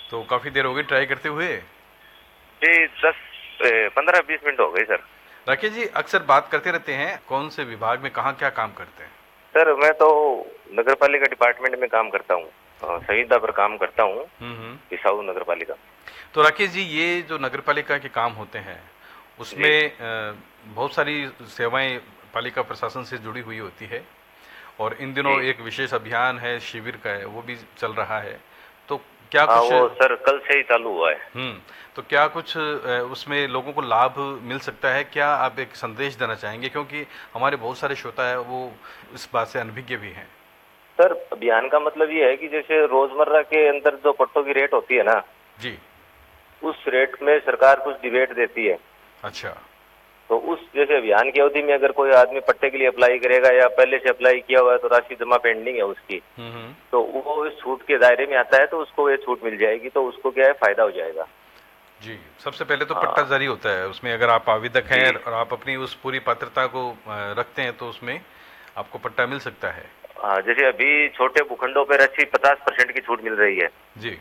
तो काफ़ी देर हो गई ट्राई करते हुए? जी 10 15 20 मिनट हो गए सर। राकेश जी, अक्सर बात करते रहते हैं, कौन से विभाग में कहाँ क्या काम करते हैं? सर मैं तो नगर पालिका डिपार्टमेंट में काम करता हूँ, संविदा पर काम करता हूँ, हम्म। बिसाऊ नगर पालिका। तो राकेश जी, ये जो नगर पालिका के काम होते हैं जी। उसमें बहुत सारी सेवाएं पालिका प्रशासन से जुड़ी हुई होती है, और इन दिनों जी एक विशेष अभियान है, शिविर का है, वो भी चल रहा है। तो क्या हाँ, कुछ वो सर कल से ही चालू हुआ है। तो क्या कुछ उसमें लोगों को लाभ मिल सकता है? क्या आप एक संदेश देना चाहेंगे, क्योंकि हमारे बहुत सारे श्रोता है वो इस बात से अनभिज्ञ भी हैं। सर अभियान का मतलब ये है कि जैसे रोजमर्रा के अंदर जो पट्टों की रेट होती है ना, जी। उस रेट में सरकार कुछ डिबेट देती है। अच्छा। तो उस जैसे अभियान की अवधि में अगर कोई आदमी पट्टे के लिए अप्लाई करेगा या पहले से अप्लाई किया हुआ है तो राशि जमा पेंडिंग है उसकी, हम्म। तो वो इस छूट के दायरे में आता है, तो उसको ये छूट मिल जाएगी, तो उसको क्या है, फायदा हो जाएगा। जी, सबसे पहले तो पट्टा हाँ जारी होता है, उसमें अगर आप आवेदक हैं जी। और आप अपनी उस पूरी पात्रता को रखते हैं तो उसमें आपको पट्टा मिल सकता है। हाँ, जैसे अभी छोटे भूखंडों पर अच्छी 50% की छूट मिल रही है, जी।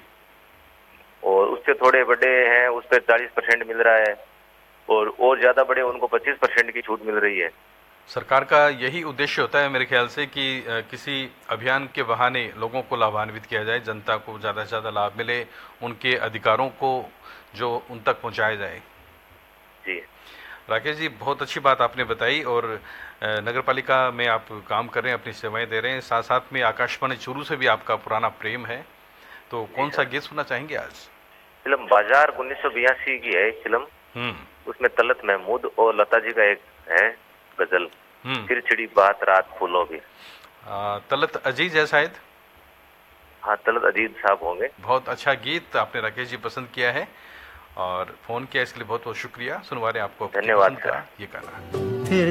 और उससे थोड़े बड़े हैं उस पर 40% मिल रहा है, और ज्यादा बड़े उनको 25% की छूट मिल रही है। सरकार का यही उद्देश्य होता है मेरे ख्याल से कि किसी अभियान के बहाने लोगों को लाभान्वित किया जाए, जनता को ज़्यादा से ज़्यादा लाभ मिले, उनके अधिकारों को जो उन तक पहुंचाया जाए। जी। राकेश जी, बहुत अच्छी बात आपने बताई, और नगर पालिका में आप काम कर रहे हैं, अपनी सेवाएं दे रहे हैं, साथ साथ में आकाशवाणी चूरू से भी आपका पुराना प्रेम है। तो जी कौन सा सर। गीत सुनना चाहेंगे आज? फिल्म बाजार 1982 की है फिल्म। हम्म। उसमें तलत महमूद और लता जी का एक है गजल, हम्म। फिर छिड़ी बात रात फूलों की। तलत अजीज है शायद। हाँ, तलत अजीज साहब होंगे। बहुत अच्छा गीत आपने राकेश जी पसंद किया है, और फ़ोन किया इसके लिए बहुत बहुत शुक्रिया। सुनवा रहे हैं आपको आपकी धन्यवाद पसंद सर। का ये गाना।